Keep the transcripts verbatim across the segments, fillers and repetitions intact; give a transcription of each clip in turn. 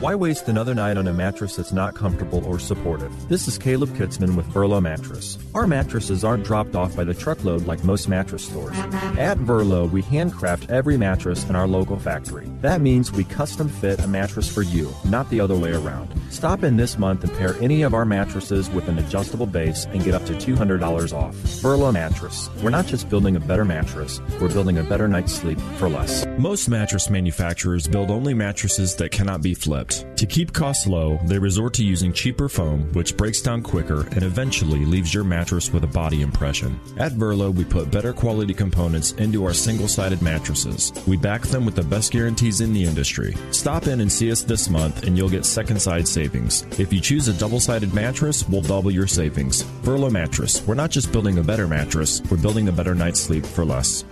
Why waste another night on a mattress that's not comfortable or supportive? This is Caleb Kitzman with Verlo Mattress. Our mattresses aren't dropped off by the truckload like most mattress stores. At Verlo, we handcraft every mattress in our local factory. That means we custom fit a mattress for you, not the other way around. Stop in this month and pair any of our mattresses with an adjustable base and get up to two hundred dollars off. Verlo Mattress. We're not just building a better mattress, we're building a better night's sleep for less. Most mattress manufacturers build only mattresses that cannot be flipped. To keep costs low, they resort to using cheaper foam, which breaks down quicker and eventually leaves your mattress with a body impression. At Verlo, we put better quality components into our single-sided mattresses. We back them with the best guarantees in the industry. Stop in and see us this month and you'll get second-side savings. If you choose a double-sided mattress, we'll double your savings. Verlo Mattress. We're not just building a better mattress, we're building a better night's sleep for less.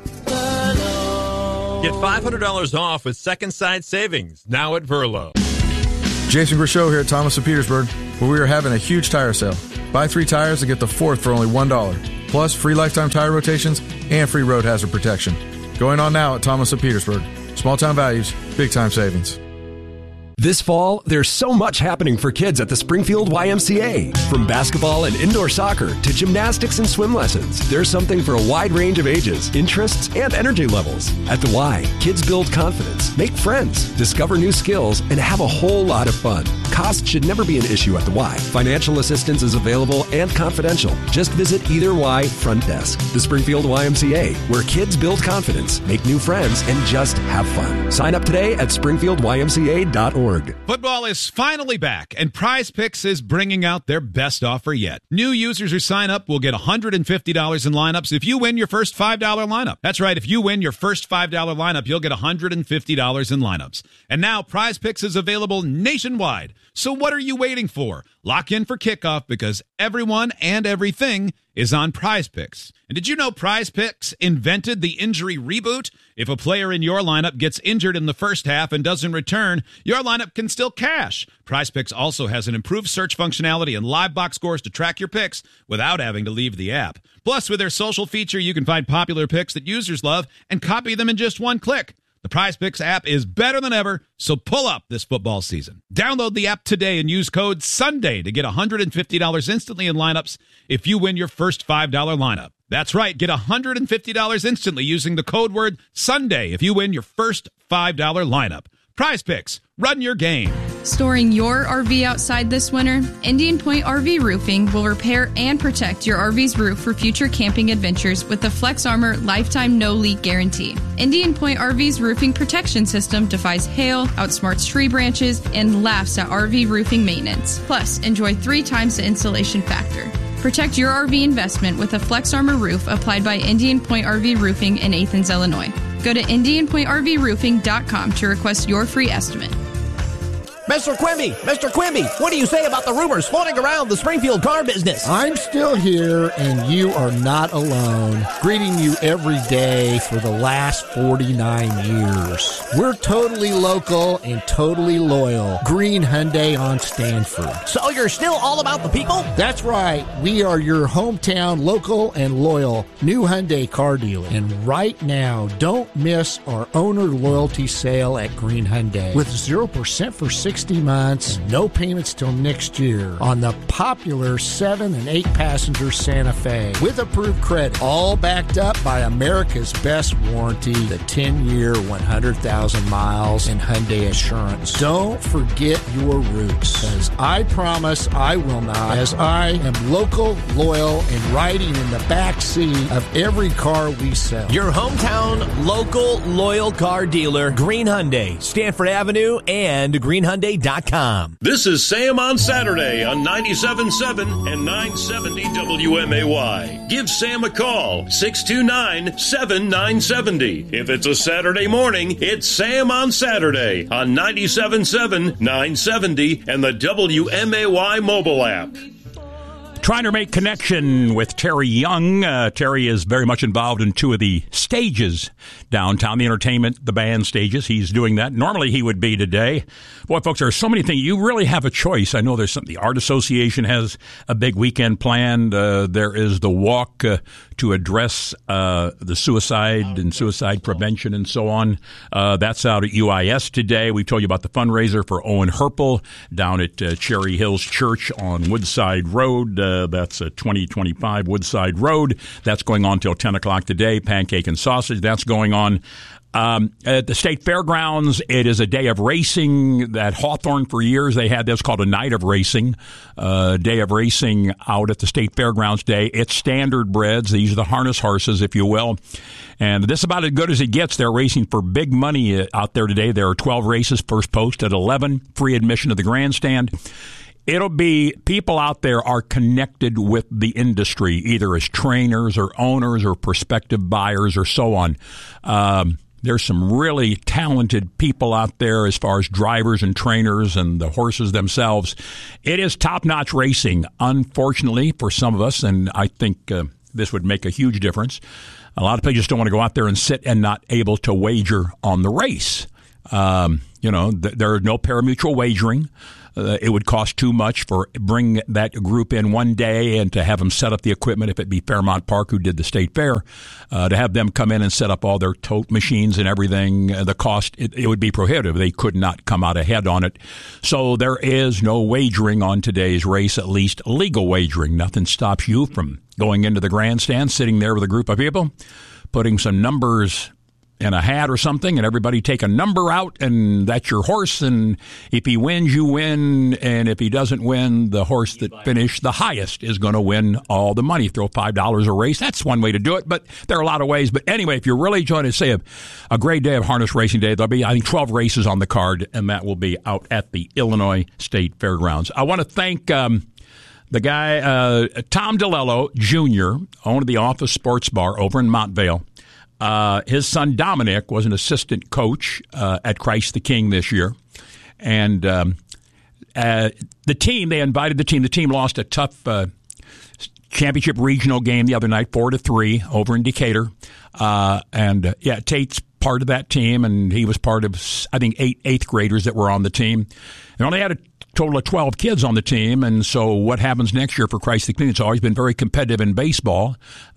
Get five hundred dollars off with second side savings now at Verlo. Jason Grishow here at Thomas of Petersburg, where we are having a huge tire sale. Buy three tires and get the fourth for only one dollar. Plus free lifetime tire rotations and free road hazard protection. Going on now at Thomas of Petersburg. Small town values, big time savings. This fall, there's so much happening for kids at the Springfield Y M C A. From basketball and indoor soccer to gymnastics and swim lessons, there's something for a wide range of ages, interests, and energy levels. At the Y, kids build confidence, make friends, discover new skills, and have a whole lot of fun. Cost should never be an issue at the Y. Financial assistance is available and confidential. Just visit either Y front desk. The Springfield Y M C A, where kids build confidence, make new friends, and just have fun. Sign up today at springfield y m c a dot org. Football is finally back, and Prize Picks is bringing out their best offer yet. New users who sign up will get one hundred fifty dollars in lineups if you win your first five dollar lineup. That's right, if you win your first five dollar lineup, you'll get one hundred fifty dollars in lineups. And now Prize Picks is available nationwide. So what are you waiting for? Lock in for kickoff because everyone and everything is on Prize Picks. And did you know Prize Picks invented the injury reboot? If a player in your lineup gets injured in the first half and doesn't return, your lineup can still cash. Prize Picks also has an improved search functionality and live box scores to track your picks without having to leave the app. Plus, with their social feature, you can find popular picks that users love and copy them in just one click. The Prize Picks app is better than ever, so pull up this football season. Download the app today and use code SUNDAY to get one hundred fifty dollars instantly in lineups if you win your first five dollar lineup. That's right, get one hundred fifty dollars instantly using the code word SUNDAY if you win your first five dollar lineup. Prize Picks, run your game. Storing your R V outside this winter? Indian Point R V Roofing will repair and protect your R V's roof for future camping adventures with the Flex Armor Lifetime No Leak Guarantee. Indian Point R V's roofing protection system defies hail, outsmarts tree branches, and laughs at R V roofing maintenance. Plus, enjoy three times the insulation factor. Protect your R V investment with a Flex Armor roof applied by Indian Point R V Roofing in Athens, Illinois. Go to indian point r v roofing dot com to request your free estimate. Mister Quimby, Mister Quimby, what do you say about the rumors floating around the Springfield car business? I'm still here, and you are not alone. Greeting you every day for the last forty-nine years. We're totally local and totally loyal. Green Hyundai on Stanford. So you're still all about the people? That's right. We are your hometown local and loyal new Hyundai car dealer. And right now, don't miss our owner loyalty sale at Green Hyundai. With zero percent for sixty months, no payments till next year on the popular seven and eight passenger Santa Fe with approved credit, all backed up by America's best warranty, the ten year, one hundred thousand miles in Hyundai Assurance. Don't forget your roots, because I promise I will not, as I am local, loyal, and riding in the back seat of every car we sell. Your hometown local loyal car dealer, Green Hyundai, Stanford Avenue, and green hyundai dot com. This is Sam on Saturday on ninety-seven point seven and nine seventy W M A Y. Give Sam a call, six two nine, seven nine seven zero. If it's a Saturday morning, it's Sam on Saturday on ninety-seven point seven, nine seventy, and the W M A Y mobile app. Trying to make connection with Terry Young. Uh, Terry is very much involved in two of the stages downtown, the entertainment, the band stages. He's doing that. Normally he would be today. Boy, folks, there are so many things. You really have a choice. I know there's something. The Art Association has a big weekend planned. Uh, there is the walk uh, to address uh, the suicide and suicide prevention and so on. Uh, that's out at U I S today. We told you about the fundraiser for Owen Herpel down at uh, Cherry Hills Church on Woodside Road. Uh, that's a twenty twenty-five Woodside Road. That's going on till ten o'clock today. Pancake and sausage. That's going on. Um, at the state fairgrounds, it is a day of racing. At Hawthorne for years, they had this called a night of racing, uh, day of racing out at the state fairgrounds day. It's standard breds. These are the harness horses, if you will. And this is about as good as it gets. They're racing for big money out there today. There are twelve races, first post at eleven, free admission to the grandstand. It'll be people out there are connected with the industry, either as trainers or owners or prospective buyers or so on. Um, There's some really talented people out there as far as drivers and trainers and the horses themselves. It is top-notch racing, unfortunately, for some of us, and I think uh, this would make a huge difference. A lot of people just don't want to go out there and sit and not able to wager on the race. Um, you know, th- there are no parimutuel wagering. Uh, it would cost too much for bring that group in one day and to have them set up the equipment, if it be Fairmount Park, who did the state fair, uh, to have them come in and set up all their tote machines and everything. Uh, the cost, it, it would be prohibitive. They could not come out ahead on it. So there is no wagering on today's race, at least legal wagering. Nothing stops you from going into the grandstand, sitting there with a group of people, putting some numbers in a hat or something, and everybody take a number out, and that's your horse, and if he wins, you win, and if he doesn't win, the horse that finished the highest is going to win all the money. Throw five dollars a race. That's one way to do it, but there are a lot of ways. But anyway, if you're really trying to say a, a great day of harness racing day, there'll be, I think, twelve races on the card, and that will be out at the Illinois State Fairgrounds. I want to thank um, the guy, uh, Tom DeLello, Junior, owned the Office Sports Bar over in Montvale. Uh, his son Dominic was an assistant coach uh, at Christ the King this year. And um, uh, the team, they invited the team. The team lost a tough uh, championship regional game the other night, four to three, over in Decatur. Uh, and, uh, yeah, Tate's part of that team, and he was part of, I think, eight eighth graders that were on the team. They only had a total of twelve kids on the team, and so what happens next year for Christ the King? It's always been very competitive in baseball.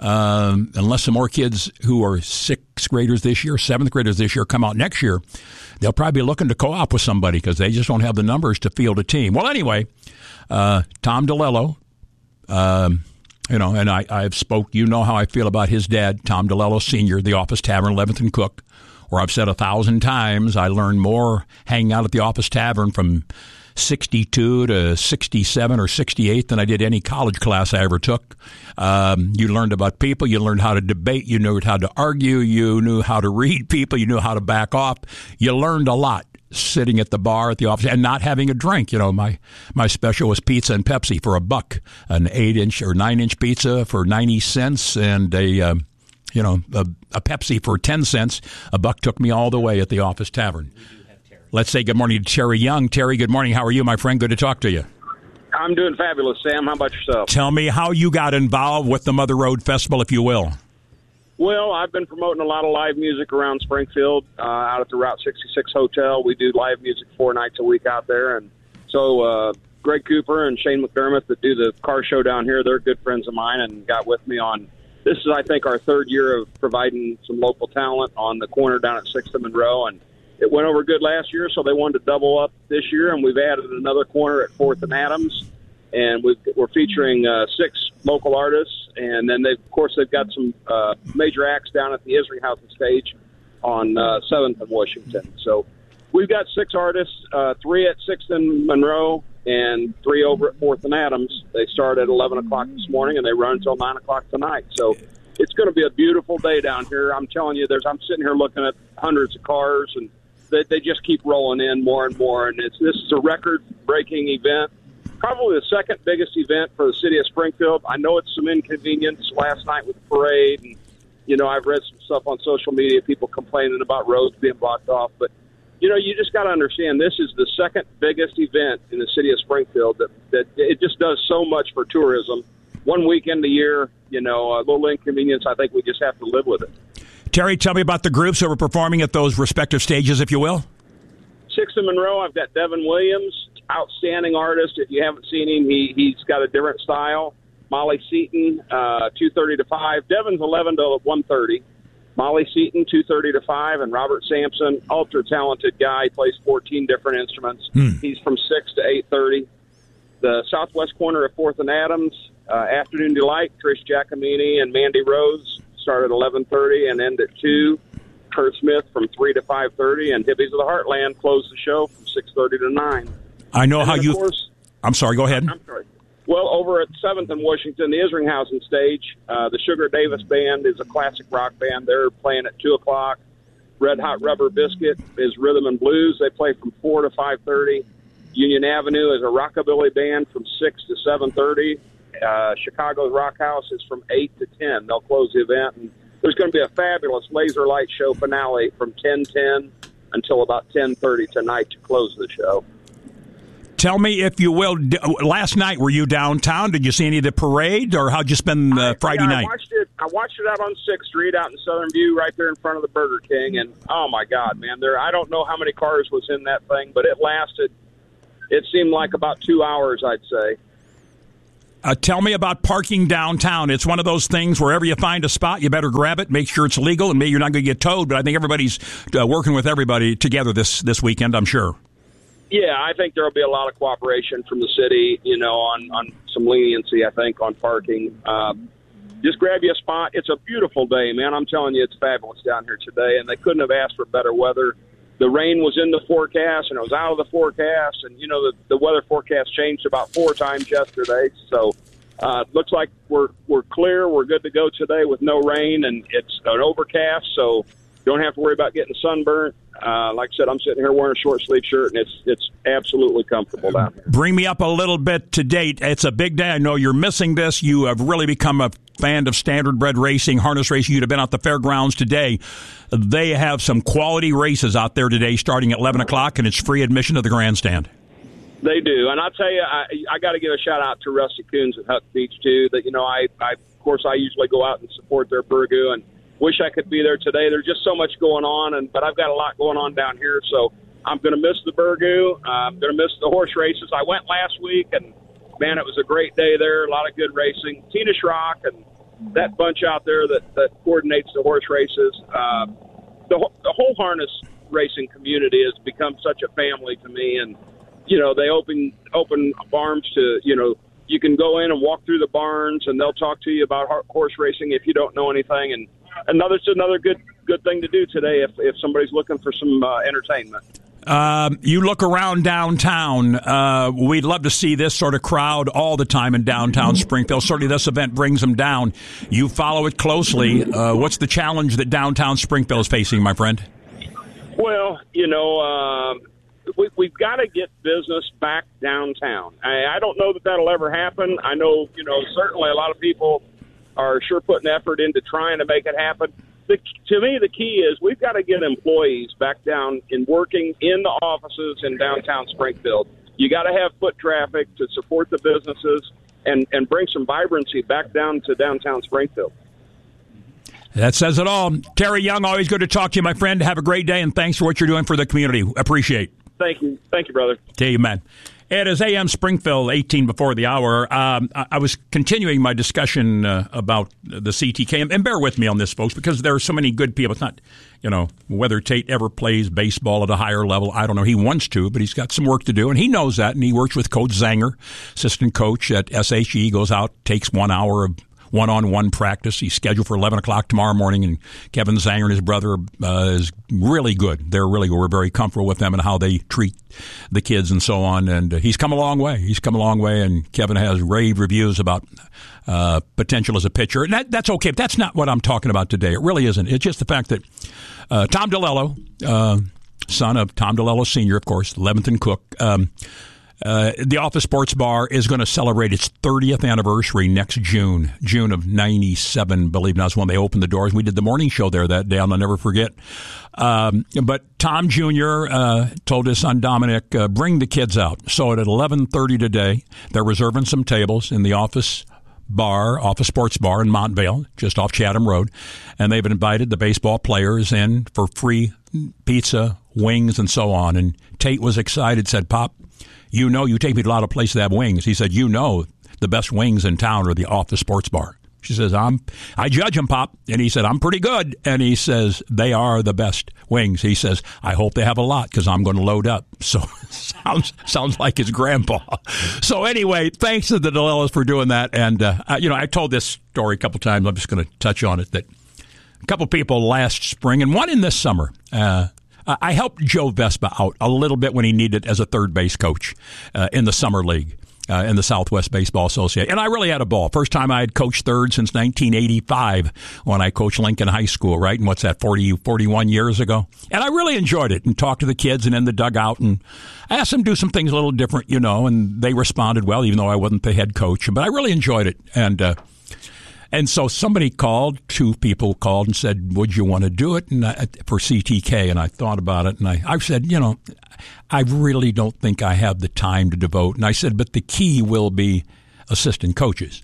Um, unless some more kids who are sixth graders this year, seventh graders this year come out next year, they'll probably be looking to co-op with somebody because they just don't have the numbers to field a team. Well, anyway, uh, Tom DeLello, um, you know, and I, I've spoke, you know how I feel about his dad, Tom DeLello Senior, the Office Tavern, eleventh and Cook, where I've said a thousand times I learned more hanging out at the Office Tavern from sixty-two to sixty-seven or sixty-eight than I did any college class I ever took. Um, you learned about people. You learned how to debate. You knew how to argue. You knew how to read people. You knew how to back off. You learned a lot sitting at the bar at the office and not having a drink. You know, my, my special was pizza and Pepsi for a buck, an eight-inch or nine-inch pizza for ninety cents and a, um, you know, a, a Pepsi for ten cents. A buck took me all the way at the Office Tavern. Let's say good morning to Terry Young. Terry, good morning. How are you, my friend? Good to talk to you. I'm doing fabulous, Sam. How about yourself? Tell me how you got involved with the Mother Road Festival, if you will. Well, I've been promoting a lot of live music around Springfield, uh, out at the Route sixty-six Hotel. We do live music four nights a week out there. And so uh, Greg Cooper and Shane McDermott that do the car show down here, they're good friends of mine and got with me on, this is, I think, our third year of providing some local talent on the corner down at sixth and Monroe. And it went over good last year, so they wanted to double up this year, and we've added another corner at fourth and Adams, and we've, we're featuring uh, six local artists, and then, they, of course, they've got some uh, major acts down at the Isringhausen stage on uh, seventh and Washington. So we've got six artists, uh, three at sixth and Monroe, and three over at fourth and Adams. They start at eleven o'clock this morning, and they run until nine o'clock tonight. So it's going to be a beautiful day down here. I'm telling you, there's I'm sitting here looking at hundreds of cars, and They, they just keep rolling in more and more, and it's this is a record-breaking event, probably the second biggest event for the city of Springfield. I know it's some inconvenience last night with the parade, and, you know, I've read some stuff on social media, people complaining about roads being blocked off, but, you know, you just got to understand this is the second biggest event in the city of Springfield that, that it just does so much for tourism, one weekend a year, you know, a little inconvenience. I think we just have to live with it. Terry, tell me about the groups that were performing at those respective stages, if you will. Six in Monroe, I've got Devin Williams, outstanding artist. If you haven't seen him, he, he's got a different style. Molly Seaton, uh, two thirty to five. Devin's eleven to one thirty. Molly Seaton, two thirty to five. And Robert Sampson, ultra-talented guy, plays fourteen different instruments. Hmm. He's from six to eight thirty. The southwest corner of fourth and Adams, uh, Afternoon Delight, Trish Giacomini and Mandy Rose start at eleven thirty and end at two. Kurt Smith from three to five thirty. And Hippies of the Heartland close the show from six thirty to nine. I know and how then, you... Course, I'm sorry, go ahead. I'm sorry. Well, over at seventh and Washington, the Isringhausen stage, uh, the Sugar Davis Band is a classic rock band. They're playing at two o'clock. Red Hot Rubber Biscuit is rhythm and blues. They play from four to five thirty. Union Avenue is a rockabilly band from six to seven thirty. Uh, Chicago's Rock House is from eight to ten. They'll close the event. And there's going to be a fabulous laser light show finale from ten ten until about ten thirty tonight to close the show. Tell me, if you will, last night were you downtown? Did you see any of the parade, or how'd you spend uh, Friday I, night? I watched it. I watched it out on sixth Street, out in Southern View, right there in front of the Burger King. And oh my God, man! There, I don't know how many cars was in that thing, but it lasted. It seemed like about two hours, I'd say. Uh, tell me about parking downtown. It's one of those things wherever you find a spot, you better grab it, make sure it's legal, and maybe you're not going to get towed. But I think everybody's uh, working with everybody together this this weekend, I'm sure. Yeah, I think there will be a lot of cooperation from the city, you know, on, on some leniency, I think, on parking. Um, just grab you a spot. It's a beautiful day, man. I'm telling you, it's fabulous down here today, and they couldn't have asked for better weather. The rain was in the forecast, and it was out of the forecast, and, you know, the, the weather forecast changed about four times yesterday. So uh, it looks like we're we're clear. We're good to go today with no rain, and it's an overcast, so don't have to worry about getting sunburnt. Uh, like I said, I'm sitting here wearing a short sleeve shirt, and it's it's absolutely comfortable down here. Bring me up a little bit to date. It's a big day. I know you're missing this. You have really become a fan of standardbred racing, harness racing. You'd have been at the fairgrounds today. They have some quality races out there today starting at eleven o'clock, and it's free admission to the grandstand. They do. And I'll tell you, I, I got to give a shout-out to Rusty Coons at Huck Beach, too. That, you know, I, I of course, I usually go out and support their Burgoo, and wish I could be there today. There's just so much going on, and but I've got a lot going on down here, so I'm going to miss the Burgoo. Uh, I'm going to miss the horse races. I went last week, and, man, it was a great day there, a lot of good racing. Tina Schrock and that bunch out there that, that coordinates the horse races. Uh, the, the whole harness racing community has become such a family to me, and, you know, they open open barns to, you know, you can go in and walk through the barns, and they'll talk to you about horse racing if you don't know anything, and Another, it's another good good thing to do today if, if somebody's looking for some uh, entertainment. Uh, you look around downtown. Uh, we'd love to see this sort of crowd all the time in downtown Springfield. Certainly this event brings them down. You follow it closely. Uh, what's the challenge that downtown Springfield is facing, my friend? Well, you know, uh, we, we've got to get business back downtown. I, I don't know that that'll ever happen. I know, you know, certainly a lot of people are sure putting effort into trying to make it happen. The, to me, the key is we've got to get employees back down and working in the offices in downtown Springfield. You got to have foot traffic to support the businesses and, and bring some vibrancy back down to downtown Springfield. That says it all. Terry Young, always good to talk to you, my friend. Have a great day, and thanks for what you're doing for the community. Appreciate. Thank you. Thank you, brother. Okay, you man. It is A M Springfield, eighteen before the hour. Um, I, I was continuing my discussion uh, about the C T K, and, and bear with me on this, folks, because there are so many good people. It's not, you know, whether Tate ever plays baseball at a higher level. I don't know. He wants to, but he's got some work to do, and he knows that, and he works with Coach Zanger, assistant coach at S H E, goes out, takes one hour of one-on-one practice. He's scheduled for eleven o'clock tomorrow morning, and Kevin Zanger and his brother uh, is really good. They're really good. We're very comfortable with them and how they treat the kids and so on. And uh, he's come a long way. He's come a long way, and Kevin has rave reviews about uh, potential as a pitcher. And that, that's okay, but that's not what I'm talking about today. It really isn't. It's just the fact that uh, Tom DeLello, uh, son of Tom DeLello Senior, of course, eleventh and Cook, um, Uh, the Office Sports Bar is going to celebrate its thirtieth anniversary next June, June of ninety-seven, believe it or not, when they opened the doors. We did the morning show there that day, I'll never forget. Um, but Tom Junior Uh, told his son Dominic, uh, bring the kids out. So at eleven thirty today, they're reserving some tables in the Office bar, off a sports bar in Montvale, just off Chatham Road, and they've invited the baseball players in for free pizza, wings, and so on. And Tate was excited, said, Pop, you know, you take me to a lot of places that have wings. He said, you know, the best wings in town are the off the sports bar. She says, I'm, I judge them, Pop. And he said, I'm pretty good. And he says, they are the best wings. He says, I hope they have a lot because I'm going to load up. So sounds sounds like his grandpa. So anyway, thanks to the DeLellos for doing that. And, uh, you know, I told this story a couple times. I'm just going to touch on it. That a couple people last spring and one in this summer, uh, I helped Joe Vespa out a little bit when he needed as a third base coach uh, in the summer league. Uh, in the Southwest Baseball Association. And I really had a ball. First time I had coached third since nineteen eighty-five when I coached Lincoln High School, right? And what's that, forty, forty-one years ago? And I really enjoyed it and talked to the kids and in the dugout and asked them to do some things a little different, you know, and they responded well, even though I wasn't the head coach. But I really enjoyed it. And, uh, and so somebody called, two people called and said, would you want to do it and I, for C T K? And I thought about it and I, I said, you know, I really don't think I have the time to devote. And I said, but the key will be assistant coaches.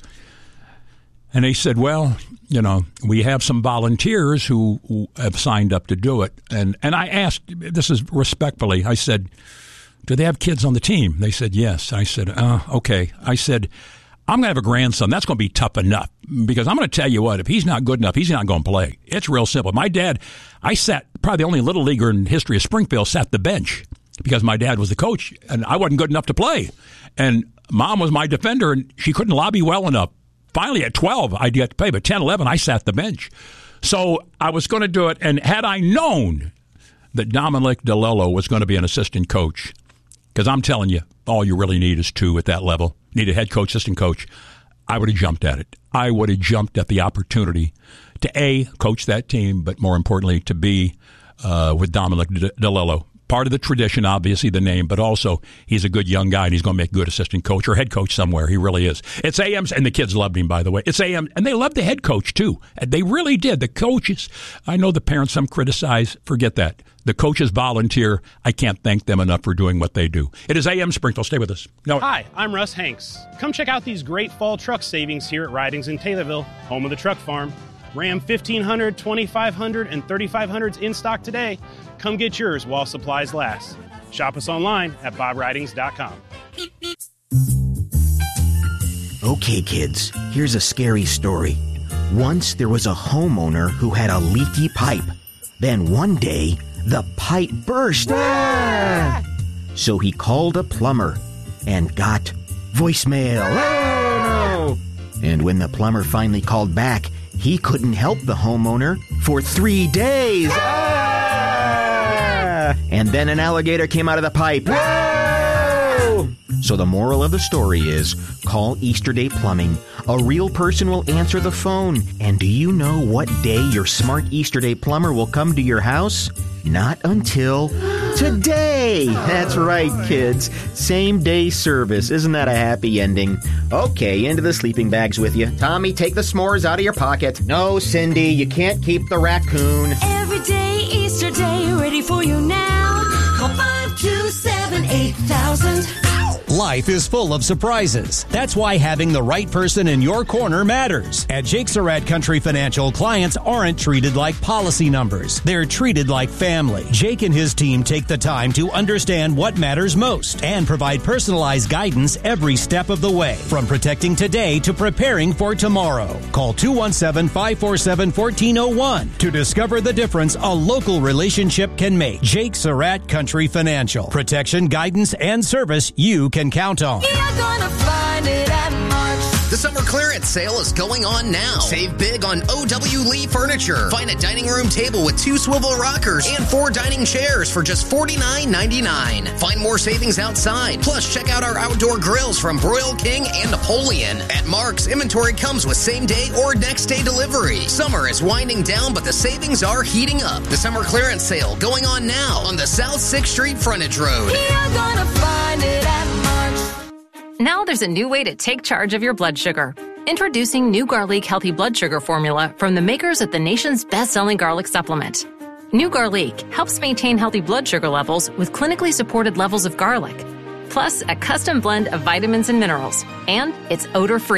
And they said, well, you know, we have some volunteers who, who have signed up to do it. And, and I asked, this is respectfully, I said, do they have kids on the team? They said, yes. I said, uh, okay. I said, I'm going to have a grandson. That's going to be tough enough because I'm going to tell you what, if he's not good enough, he's not going to play. It's real simple. My dad, I sat, probably the only little leaguer in the history of Springfield, sat the bench because my dad was the coach and I wasn't good enough to play. And Mom was my defender and she couldn't lobby well enough. Finally, at twelve, I'd get to play, but ten, eleven, I sat the bench. So I was going to do it. And had I known that Dominic DeLello was going to be an assistant coach, because I'm telling you, all you really need is two at that level. Need a head coach, assistant coach. I would have jumped at it. I would have jumped at the opportunity to, A, coach that team, but more importantly, to be uh, with Dominic DeLello. Part of the tradition, obviously, the name, but also he's a good young guy, and he's going to make a good assistant coach or head coach somewhere. He really is. It's A M's, and the kids loved him, by the way. It's A M, and they loved the head coach, too. They really did. The coaches, I know the parents, some criticize. Forget that. The coaches volunteer. I can't thank them enough for doing what they do. It is A M Springfield. Stay with us. No. Hi, I'm Russ Hanks. Come check out these great fall truck savings here at Ridings in Taylorville, home of the truck farm. Ram fifteen hundred, twenty-five hundred, and thirty-five hundreds in stock today. Come get yours while supplies last. Shop us online at bob ridings dot com. Okay, kids, here's a scary story. Once there was a homeowner who had a leaky pipe. Then one day, the pipe burst. Ah! So he called a plumber and got voicemail. Oh, no! And when the plumber finally called back, he couldn't help the homeowner for three days. Ah! And then an alligator came out of the pipe. Whoa! So the moral of the story is, call Easterday Plumbing. A real person will answer the phone. And do you know what day your smart Easterday plumber will come to your house? Not until today. That's right, kids. Same day service. Isn't that a happy ending? Okay, into the sleeping bags with you. Tommy, take the s'mores out of your pocket. No, Cindy, you can't keep the raccoon. Every day, Easter Day, ready for you now. Call five two seven, eight thousand. Life is full of surprises. That's why having the right person in your corner matters. At Jake Surratt Country Financial, clients aren't treated like policy numbers. They're treated like family. Jake and his team take the time to understand what matters most and provide personalized guidance every step of the way, from protecting today to preparing for tomorrow. Call two one seven, five four seven, one four zero one to discover the difference a local relationship can make. Jake Surratt Country Financial. Protection, guidance, and service you can count on. You're gonna find it at March. The summer clearance sale is going on now. Save big on O W Lee Furniture. Find a dining room table with two swivel rockers and four dining chairs for just forty-nine ninety-nine. Find more savings outside. Plus, check out our outdoor grills from Broil King and Napoleon. At Mark's, inventory comes with same-day or next-day delivery. Summer is winding down, but the savings are heating up. The summer clearance sale going on now on the South sixth Street frontage road. You're gonna find it at March. Now there's a new way to take charge of your blood sugar. Introducing new Garlic Healthy Blood Sugar Formula from the makers of the nation's best-selling garlic supplement. New Garlic helps maintain healthy blood sugar levels with clinically supported levels of garlic, plus a custom blend of vitamins and minerals, and it's odor-free.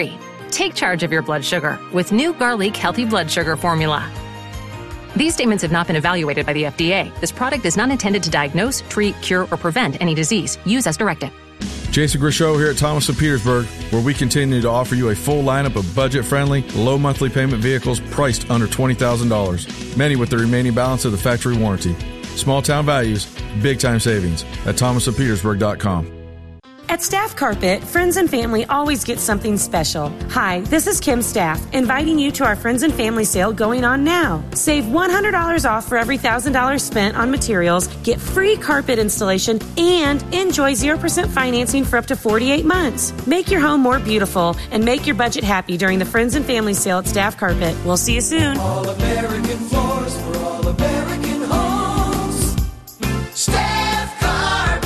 Take charge of your blood sugar with new Garlic Healthy Blood Sugar Formula. These statements have not been evaluated by the F D A. This product is not intended to diagnose, treat, cure, or prevent any disease. Use as directed. Jason Grishow here at Thomas of Petersburg, where we continue to offer you a full lineup of budget-friendly, low monthly payment vehicles priced under twenty thousand dollars, many with the remaining balance of the factory warranty. Small town values, big time savings at thomas of petersburg dot com. At Staff Carpet, friends and family always get something special. Hi, this is Kim Staff, inviting you to our Friends and Family sale going on now. Save one hundred dollars off for every one thousand dollars spent on materials, get free carpet installation, and enjoy zero percent financing for up to forty-eight months. Make your home more beautiful and make your budget happy during the Friends and Family sale at Staff Carpet. We'll see you soon. All American floors for all American homes. Staff Carpet.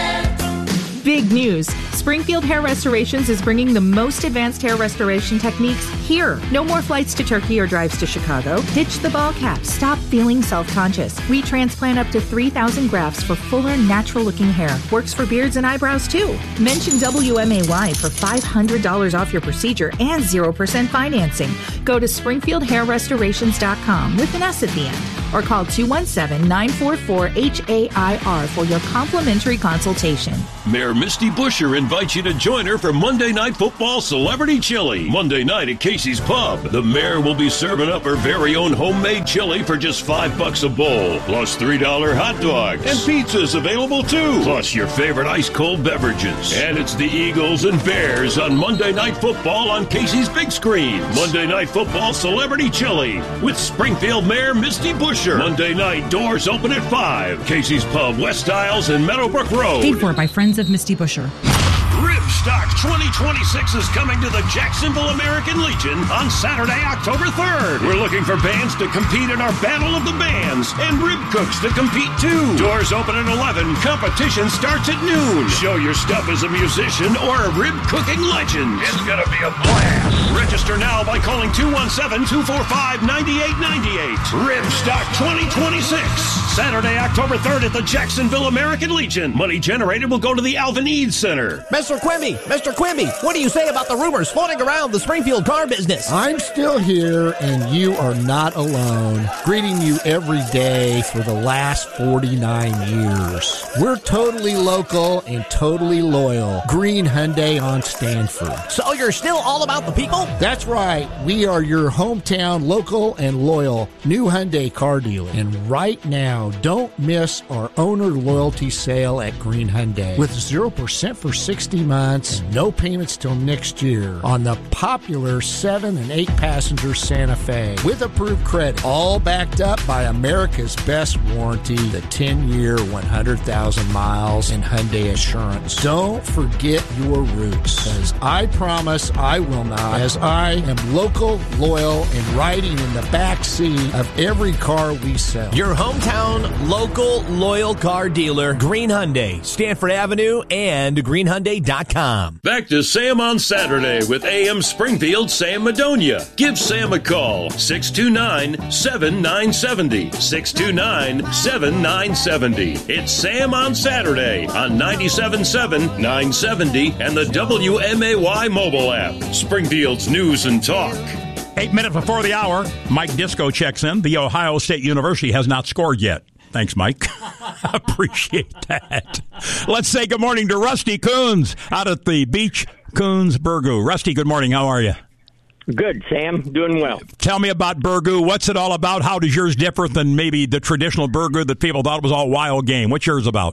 Big news. Springfield Hair Restorations is bringing the most advanced hair restoration techniques here. No more flights to Turkey or drives to Chicago. Ditch the ball cap. Stop feeling self-conscious. We transplant up to three thousand grafts for fuller, natural-looking hair. Works for beards and eyebrows, too. Mention W M A Y for five hundred dollars off your procedure and zero percent financing. Go to springfield hair restorations dot com with an S at the end. Or call two one seven, nine four four, H A I R for your complimentary consultation. Mayor Misty Busher invites you to join her for Monday Night Football Celebrity Chili. Monday night at Casey's Pub. The mayor will be serving up her very own homemade chili for just five bucks a bowl. Plus three dollar hot dogs. And pizzas available too. Plus your favorite ice cold beverages. And it's the Eagles and Bears on Monday Night Football on Casey's big screen. Monday Night Football Celebrity Chili with Springfield Mayor Misty Busher. Monday night, doors open at five. Casey's Pub, West Isles and Meadowbrook Road. Paid for by Friends of Misty Busher. Ribstock twenty twenty-six is coming to the Jacksonville American Legion on Saturday, October third. We're looking for bands to compete in our Battle of the Bands and rib cooks to compete too. Doors open at eleven. Competition starts at noon. Show your stuff as a musician or a rib cooking legend. It's gonna be a blast. Register now by calling two one seven, two four five, nine eight nine eight. Ribstock twenty twenty-six. Saturday, October third at the Jacksonville American Legion. Money generated will go to the Alvin Eads Center. Mister Quimby, Mister Quimby, what do you say about the rumors floating around the Springfield car business? I'm still here, and you are not alone. Greeting you every day for the last forty-nine years. We're totally local and totally loyal. Green Hyundai on Stanford. So you're still all about the people? That's right. We are your hometown local and loyal new Hyundai car dealer. And right now, don't miss our owner loyalty sale at Green Hyundai with zero percent for sixty months and no payments till next year on the popular seven and eight passenger Santa Fe with approved credit, all backed up by America's best warranty, the ten year, one hundred thousand miles in Hyundai Assurance. Don't forget your roots, because I promise I will not, as I am local, loyal, and riding in the back seat of every car we sell. Your hometown, local, loyal car dealer, Green Hyundai, Stanford Avenue, and green hyundai dot com. Back to Sam on Saturday with A M Springfield Sam Madonia. Give Sam a call, six two nine, seven nine seven zero, six two nine, seven nine seven zero. It's Sam on Saturday on ninety-seven point seven, nine seventy, and the W M A Y mobile app. Springfield's news and talk. Eight minutes before the hour, Mike Disco checks in. The Ohio State University has not scored yet. Thanks, Mike. Appreciate that. Let's say good morning to Rusty Coons out at the Beach Coons Burgoo. Rusty, good morning. How are you? Good, Sam. Doing well. Tell me about Burgoo. What's it all about? How does yours differ than maybe the traditional Burgoo that people thought was all wild game? What's yours about?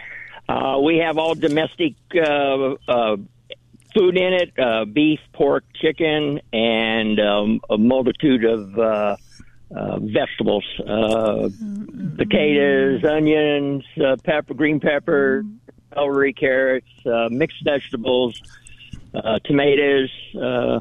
Uh, we have all domestic uh, uh, food in it, uh, beef, pork, chicken, and um, a multitude of uh, uh, vegetables, uh, potatoes, onions, uh, pepper, green pepper, celery, carrots, uh, mixed vegetables, uh, tomatoes, uh,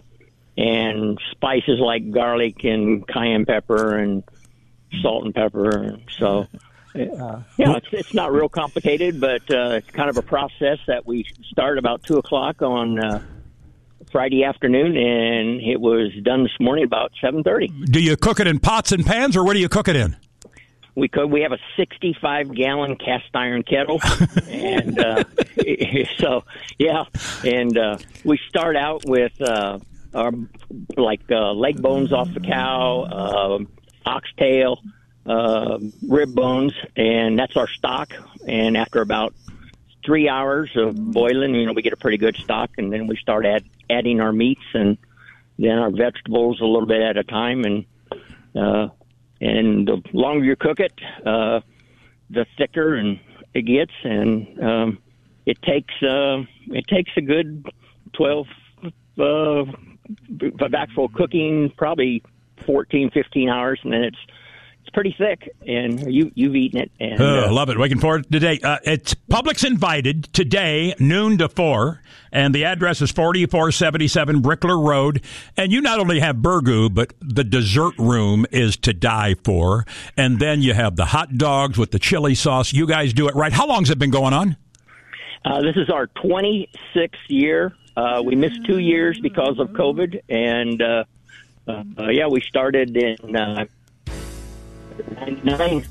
and spices like garlic and cayenne pepper and salt and pepper. So, uh, yeah, it's, it's not real complicated, but uh, it's kind of a process that we start about two o'clock on uh, Friday afternoon, and it was done this morning about seven thirty. Do you cook it in pots and pans, or where do you cook it in? We could. We have a sixty-five gallon cast iron kettle, and uh, so yeah, and uh, we start out with uh, um, like uh, leg bones off the cow, uh, oxtail, uh, rib bones, and that's our stock. And after about three hours of boiling, you know, we get a pretty good stock, and then we start add, adding our meats and then our vegetables a little bit at a time. And uh, and the longer you cook it, uh, the thicker and it gets, and um, it takes uh, it takes a good twelve uh, of actual cooking, probably fourteen, fifteen hours, and then it's it's pretty thick, and you, you've eaten it. And, oh, uh, love it. Looking forward to today. Uh, it's Publix invited today, noon to four, and the address is forty-four seventy-seven Brickler Road. And you not only have burgoo, but the dessert room is to die for. And then you have the hot dogs with the chili sauce. You guys do it right. How long has it been going on? Uh, this is our twenty-sixth year. Uh, we missed two years because of COVID, and uh, uh, uh, yeah, we started in uh, ninety-nine.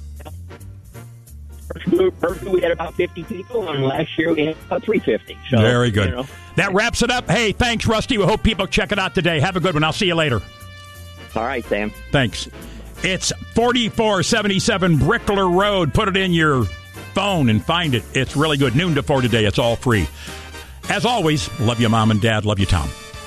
First, we had about fifty people, and last year we had about three hundred fifty. So, very good. You know. That wraps it up. Hey, thanks, Rusty. We hope people check it out today. Have a good one. I'll see you later. All right, Sam. Thanks. It's forty-four seventy-seven Brickler Road. Put it in your phone and find it. It's really good. Noon to four today. It's all free. As always, love you, Mom and Dad. Love you, Tom.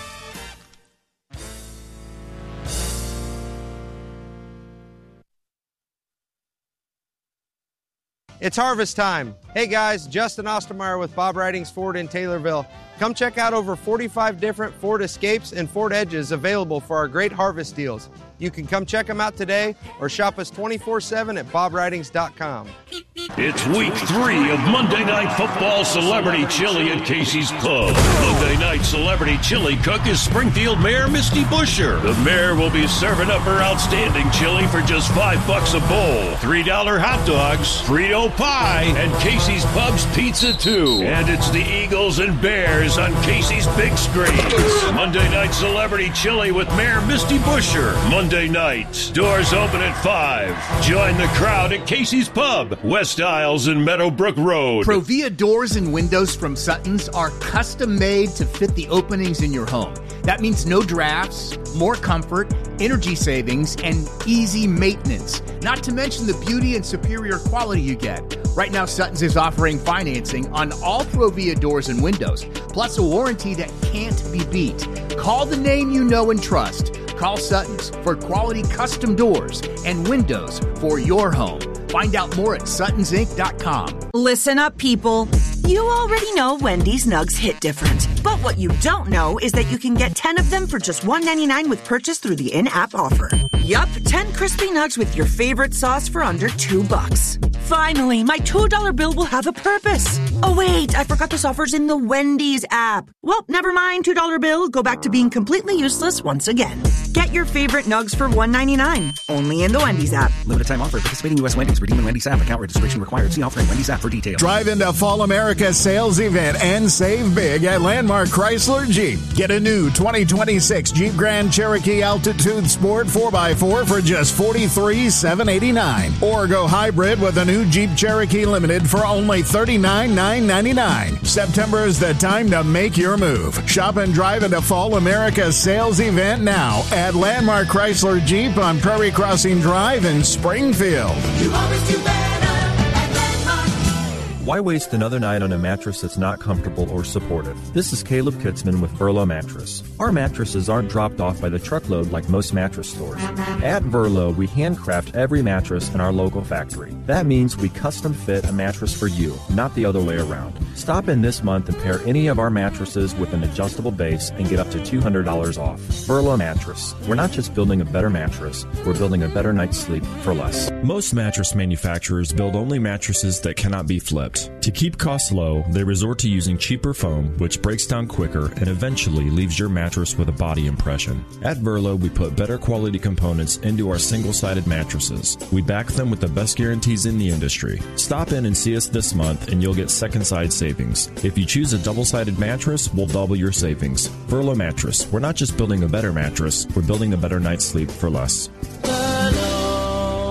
It's harvest time. Hey guys, Justin Ostermeyer with Bob Ridings Ford in Taylorville. Come check out over forty-five different Ford Escapes and Ford Edges available for our great harvest deals. You can come check them out today or shop us twenty-four seven at bob ridings dot com. It's week three of Monday Night Football Celebrity Chili at Casey's Pub. Monday Night Celebrity Chili cook is Springfield Mayor Misty Buscher. The mayor will be serving up her outstanding chili for just five bucks a bowl. three dollar hot dogs, Frito pie, and Casey's Pub's pizza too. And it's the Eagles and Bears on Casey's big screens. Monday Night Celebrity Chili with Mayor Misty Buscher. Monday night. Doors open at five. Join the crowd at Casey's Pub, West Isles and Meadowbrook Road. Provia doors and windows from Sutton's are custom made to fit the openings in your home. That means no drafts, more comfort, energy savings, and easy maintenance. Not to mention the beauty and superior quality you get. Right now, Sutton's is offering financing on all Provia doors and windows, plus a warranty that can't be beat. Call the name you know and trust. Call Sutton's for quality custom doors and windows for your home. Find out more at suttons inc dot com. Listen up, people. You already know Wendy's Nugs hit different. But what you don't know is that you can get ten of them for just one ninety-nine with purchase through the in-app offer. Yup, ten crispy nugs with your favorite sauce for under two bucks. Finally, my two dollar bill will have a purpose. Oh wait, I forgot this offer's in the Wendy's app. Well, never mind, two dollar bill. Go back to being completely useless once again. Get your favorite nugs for one ninety-nine. Only in the Wendy's app. Limited time offer. Participating U S Wendy's. Redeem in Wendy's app. Account registration required. See offer in Wendy's app for details. Drive into Fall America sales event and save big at Landmark Chrysler Jeep. Get a new twenty twenty-six Jeep Grand Cherokee Altitude Sport four by four for just forty-three thousand seven hundred eighty-nine dollars. Or go hybrid with a new Jeep Cherokee Limited for only thirty-nine thousand nine hundred ninety-nine dollars. September is the time to make your move. Shop and drive into Fall America sales event now at Landmark Chrysler Jeep on Prairie Crossing Drive in Springfield. You always do better at Landmark. Why waste another night on a mattress that's not comfortable or supportive? This is Caleb Kitzman with Verlo Mattress. Our mattresses aren't dropped off by the truckload like most mattress stores. At Verlo, we handcraft every mattress in our local factory. That means we custom fit a mattress for you, not the other way around. Stop in this month and pair any of our mattresses with an adjustable base and get up to two hundred dollars off. Verlo Mattress. We're not just building a better mattress, we're building a better night's sleep for less. Most mattress manufacturers build only mattresses that cannot be flipped. To keep costs low, they resort to using cheaper foam, which breaks down quicker and eventually leaves your mattress with a body impression. At Verlo, we put better quality components into our single-sided mattresses. We back them with the best guarantees in the industry. Stop in and see us this month and you'll get second side savings. If you choose a double-sided mattress, we'll double your savings. Verlo Mattress. We're not just building a better mattress, we're building a better night's sleep for less. Verlo.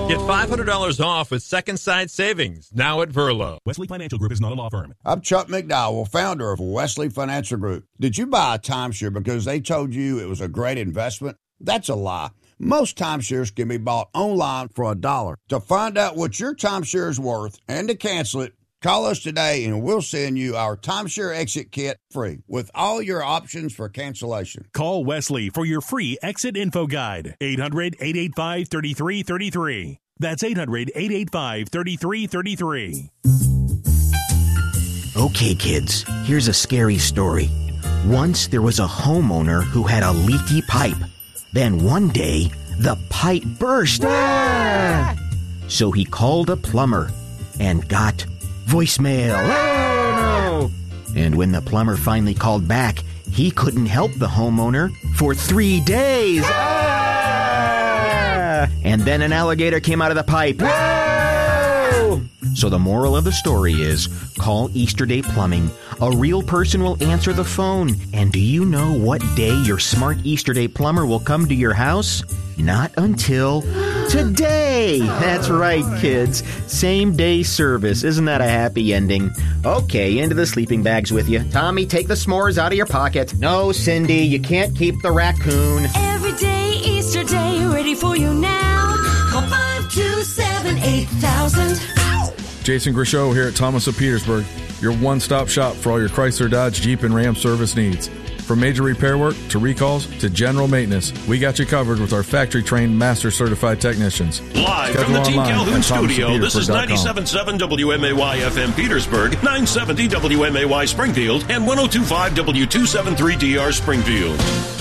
Get five hundred dollars off with Second Side Savings, now at Verlo. Wesley Financial Group is not a law firm. I'm Chuck McDowell, founder of Wesley Financial Group. Did you buy a timeshare because they told you it was a great investment? That's a lie. Most timeshares can be bought online for a dollar. To find out what your timeshare is worth and to cancel it, call us today and we'll send you our timeshare exit kit free with all your options for cancellation. Call Wesley for your free exit info guide. eight hundred, eight eight five, three three three three. That's eight hundred, eight eight five, three three three three. Okay, kids, here's a scary story. Once there was a homeowner who had a leaky pipe. Then one day, the pipe burst. Ah! So he called a plumber and got voicemail. Oh, no! And when the plumber finally called back, he couldn't help the homeowner for three days. Ah! And then an alligator came out of the pipe. Whoa! So the moral of the story is, call Easter Day Plumbing. A real person will answer the phone. And do you know what day your smart Easter Day plumber will come to your house? Not until today. That's right, kids. Same day service. Isn't that a happy ending? Okay, into the sleeping bags with you. Tommy, take the s'mores out of your pocket. No, Cindy, you can't keep the raccoon. Every day, Easter Day, ready for you now. Call five two seven, eight thousand. Jason Grisho here at Thomas of Petersburg, your one-stop shop for all your Chrysler, Dodge, Jeep, and Ram service needs. From major repair work to recalls to general maintenance, we got you covered with our factory-trained, master-certified technicians. Live Schedule from the Team online Calhoun at studio, this is thomas of petersburg dot com. ninety-seven point seven W M A Y F M Petersburg, nine seventy W M A Y Springfield, and one oh two point five W two seventy-three D R Springfield.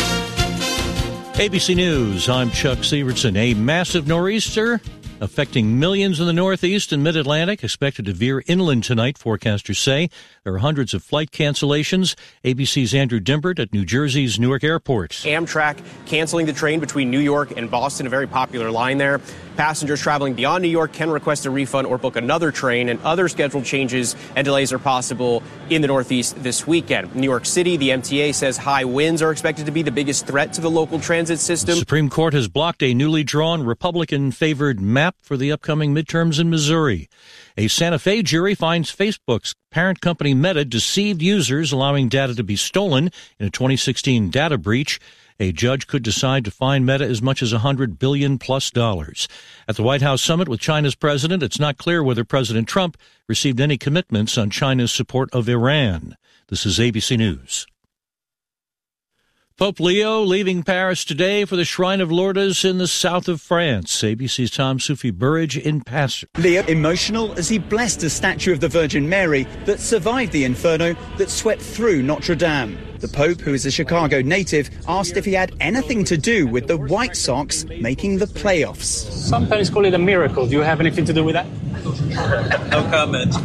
A B C News, I'm Chuck Sievertson. A massive nor'easter affecting millions in the Northeast and Mid-Atlantic, expected to veer inland tonight, forecasters say. There are hundreds of flight cancellations. A B C's Andrew Dimbert at New Jersey's Newark Airport. Amtrak canceling the train between New York and Boston, a very popular line there. Passengers traveling beyond New York can request a refund or book another train, and other scheduled changes and delays are possible in the Northeast this weekend. New York City, the M T A says high winds are expected to be the biggest threat to the local transit system. The Supreme Court has blocked a newly drawn Republican-favored map for the upcoming midterms in Missouri. A Santa Fe jury finds Facebook's parent company Meta deceived users, allowing data to be stolen in a twenty sixteen data breach. A judge could decide to fine Meta as much as one hundred billion dollars plus dollars. At the White House summit with China's president, it's not clear whether President Trump received any commitments on China's support of Iran. This is A B C News. Pope Leo leaving Paris today for the Shrine of Lourdes in the south of France. A B C's Tom Soufi Burridge in Pastor. Leo emotional as he blessed a statue of the Virgin Mary that survived the inferno that swept through Notre Dame. The Pope, who is a Chicago native, asked if he had anything to do with the White Sox making the playoffs. Some parents call it a miracle. Do you have anything to do with that? No comment.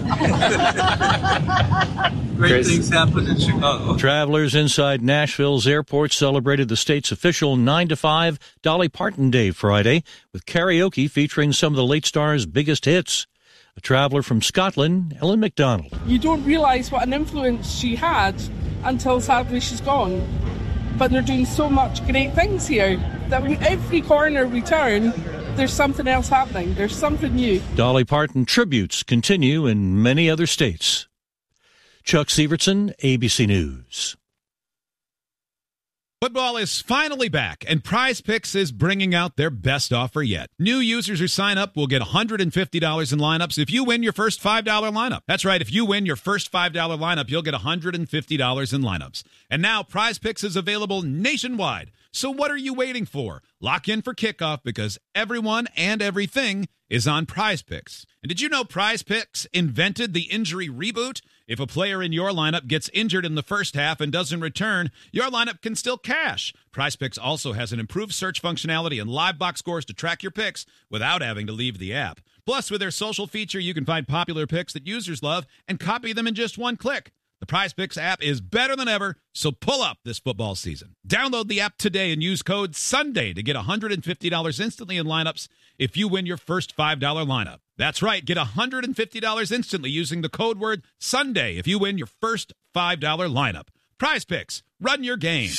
Great things happen in Chicago. Travelers inside Nashville's airport celebrated the state's official nine to five Dolly Parton Day Friday with karaoke featuring some of the late star's biggest hits. A traveler from Scotland, Ellen McDonald. You don't realise what an influence she had until sadly she's gone. But they're doing so much great things here that in every corner we turn, there's something else happening. There's something new. Dolly Parton tributes continue in many other states. Chuck Sievertson, A B C News. Football is finally back, and Prize Picks is bringing out their best offer yet. New users who sign up will get one hundred fifty dollars in lineups if you win your first five dollars lineup. That's right, if you win your first five dollars lineup, you'll get one hundred fifty dollars in lineups. And now Prize Picks is available nationwide. So what are you waiting for? Lock in for kickoff because everyone and everything is on Prize Picks. And did you know Prize Picks invented the injury reboot? If a player in your lineup gets injured in the first half and doesn't return, your lineup can still cash. Prize Picks also has an improved search functionality and live box scores to track your picks without having to leave the app. Plus, with their social feature, you can find popular picks that users love and copy them in just one click. The Prize Picks app is better than ever, so pull up this football season. Download the app today and use code SUNDAY to get one hundred fifty dollars instantly in lineups if you win your first five dollars lineup. That's right, get one hundred fifty dollars instantly using the code word SUNDAY if you win your first five dollars lineup. Prize Picks, run your game.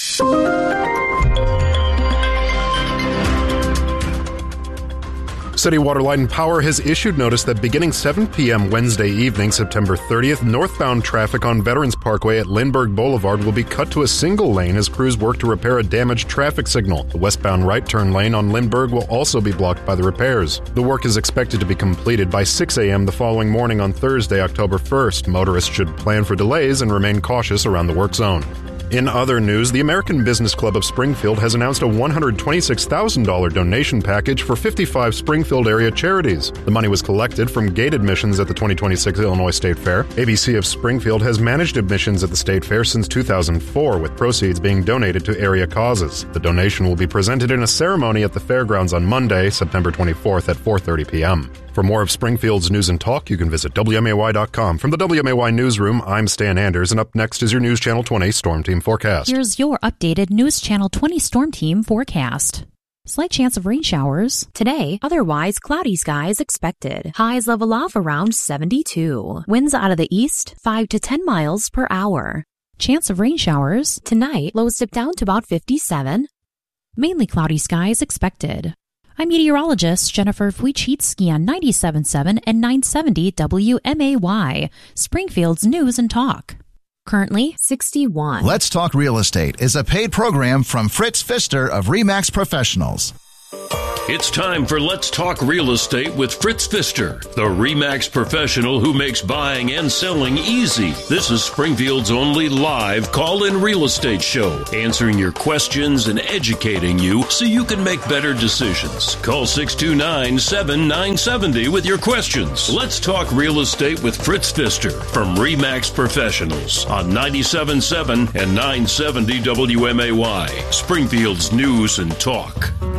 City Water, Light and Power has issued notice that beginning seven p.m. Wednesday evening, September thirtieth, northbound traffic on Veterans Parkway at Lindbergh Boulevard will be cut to a single lane as crews work to repair a damaged traffic signal. The westbound right turn lane on Lindbergh will also be blocked by the repairs. The work is expected to be completed by six a.m. the following morning on Thursday, October first. Motorists should plan for delays and remain cautious around the work zone. In other news, the American Business Club of Springfield has announced a one hundred twenty-six thousand dollars donation package for fifty-five Springfield area charities. The money was collected from gate admissions at the twenty twenty-six Illinois State Fair. A B C of Springfield has managed admissions at the State Fair since two thousand four, with proceeds being donated to area causes. The donation will be presented in a ceremony at the fairgrounds on Monday, September twenty-fourth at four thirty p.m. For more of Springfield's news and talk, you can visit W M A Y dot com. From the W M A Y Newsroom, I'm Stan Anders, and up next is your News Channel twenty Storm Team forecast. Here's your updated News Channel twenty Storm Team forecast. Slight chance of rain showers. Today, otherwise cloudy skies expected. Highs level off around seventy-two. Winds out of the east, five to ten miles per hour. Chance of rain showers. Tonight, lows dip down to about fifty-seven. Mainly cloudy skies expected. I'm meteorologist Jennifer Wojcicki on ninety-seven point seven and nine seventy W M A Y, Springfield's News and Talk. Currently sixty-one. Let's Talk Real Estate is a paid program from Fritz Pfister of RE/MAX Professionals. It's time for Let's Talk Real Estate with Fritz Pfister, the RE/MAX professional who makes buying and selling easy. This is Springfield's only live call-in real estate show, answering your questions and educating you so you can make better decisions. Call six two nine, seven nine seven zero with your questions. Let's Talk Real Estate with Fritz Pfister from RE/MAX Professionals on ninety-seven point seven and nine seventy W M A Y, Springfield's News and Talk.